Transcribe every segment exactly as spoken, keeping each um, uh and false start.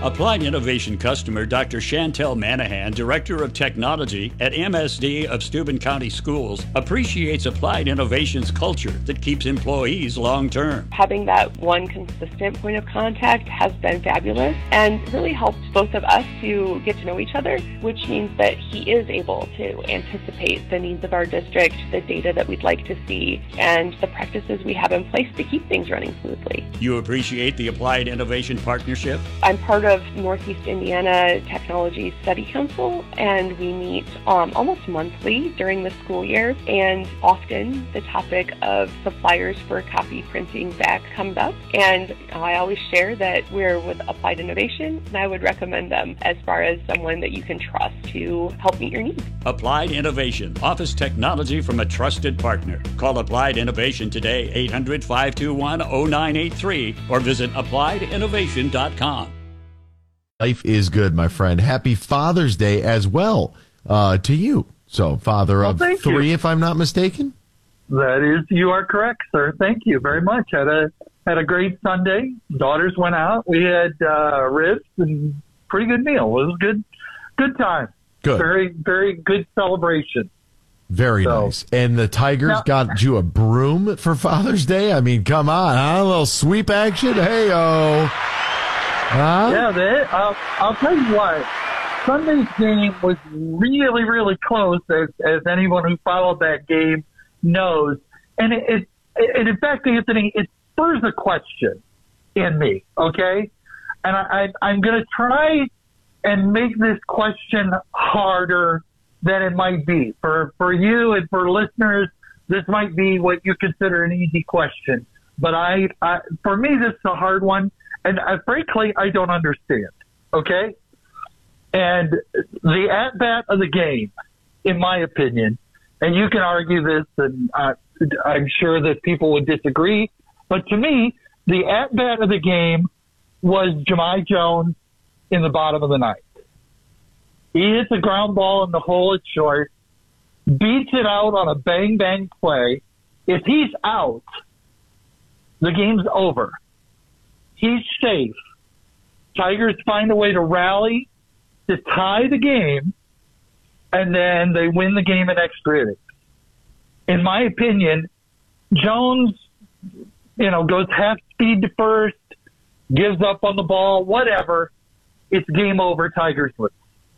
Applied Innovation customer Doctor Chantel Manahan, Director of Technology at M S D of Steuben County Schools, appreciates Applied Innovation's culture that keeps employees long-term. Having that one consistent point of contact has been fabulous and really helped both of us to get to know each other, which means that he is able to anticipate the needs of our district, the data that we'd like to see, and the practices we have in place to keep things running smoothly. You appreciate the Applied Innovation partnership? I'm part of Northeast Indiana Technology Study Council, and we meet um, almost monthly during the school year, and often the topic of suppliers for copy printing back comes up, and I always share that we're with Applied Innovation, and I would recommend them as far as someone that you can trust to help meet your needs. Applied Innovation, office technology from a trusted partner. Call Applied Innovation today, eight hundred, five two one, zero nine eight three, or visit applied innovation dot com. Life is good, my friend. Happy Father's Day as well uh, to you. So, father well, of three, you. if I'm not mistaken. That is, you are correct, sir. Thank you very much. Had a had a great Sunday. Daughters went out. We had uh, ribs and pretty good meal. It was good, good time. Good. Very, very good celebration. Very so, nice. And the Tigers now, got you a broom for Father's Day? I mean, come on, huh? A little sweep action? Hey-oh. Huh? Yeah, they, I'll, I'll tell you what. Sunday's game was really, really close, as, as anyone who followed that game knows. And it, it, it in fact, Anthony, it spurs a question in me, okay? And I, I, I'm going to try and make this question harder than it might be. For, for you and for listeners, this might be what you consider an easy question. But I, I for me, this is a hard one. And I, frankly, I don't understand, okay? And the at-bat of the game, in my opinion, and you can argue this, and uh, I'm sure that people would disagree, but to me, the at-bat of the game was Jahmai Jones in the bottom of the ninth. He hits a ground ball in the hole at short, beats it out on a bang-bang play. If he's out, the game's over. He's safe. Tigers find a way to rally to tie the game, and then they win the game in extra innings. In my opinion, Jones, you know, goes half speed to first, gives up on the ball, whatever. It's game over. Tigers win.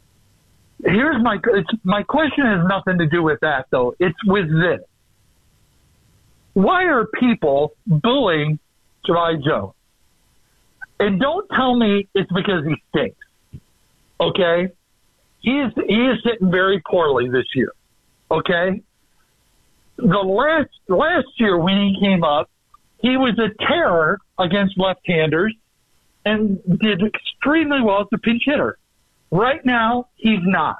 Here's my it's, my question has nothing to do with that, though. It's with this. Why are people bullying Jahmai Jones? And don't tell me it's because he stinks. Okay? He is, he is hitting very poorly this year. Okay? The last, last year when he came up, he was a terror against left-handers and did extremely well as a pinch hitter. Right now, he's not.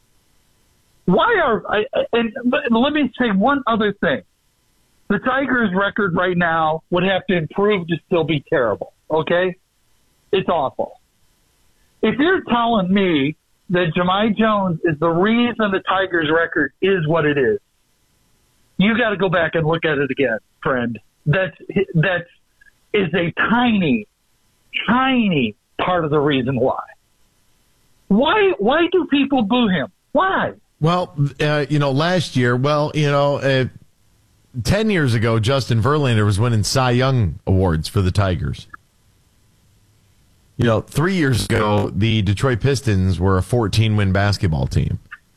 Why are, I, and let me say one other thing. The Tigers' record right now would have to improve to still be terrible. Okay? It's awful. If you're telling me that Jahmai Jones is the reason the Tigers' record is what it is, you got to go back and look at it again, friend. That's that is a tiny, tiny part of the reason why. Why? Why do people boo him? Why? Well, uh, you know, last year, well, you know, uh, ten years ago, Justin Verlander was winning Cy Young awards for the Tigers. You know, three years ago, the Detroit Pistons were a fourteen-win basketball team.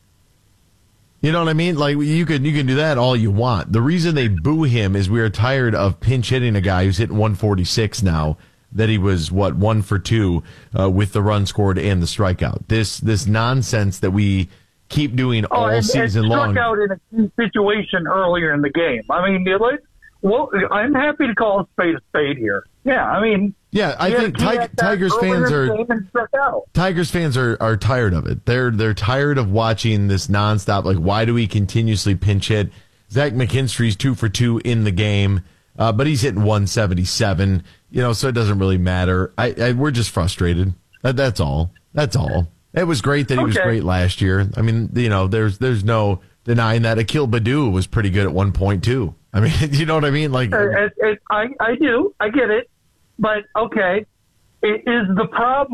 You know what I mean? Like, you can you can do that all you want. The reason they boo him is we are tired of pinch hitting a guy who's hitting one forty-six now, that he was, what, one for two uh, with the run scored and the strikeout. This this nonsense that we keep doing all oh, and, season and long. Struck out in a key situation earlier in the game. I mean, well, I'm happy to call a spade a spade here. Yeah, I mean... Yeah, I think Tig- Tigers fans are Tigers fans are, are tired of it. They're they're tired of watching this nonstop. Like, why do we continuously pinch hit? Zach McKinstry's two for two in the game, uh, but he's hitting one seventy-seven. You know, so it doesn't really matter. I, I we're just frustrated. That, that's all. That's all. It was great that he was okay. great last year. I mean, you know, there's there's no denying that Akil Baddoo was pretty good at one point too. I mean, you know what I mean? Like, uh, it, it, I I do. I get it. But, okay, is the problem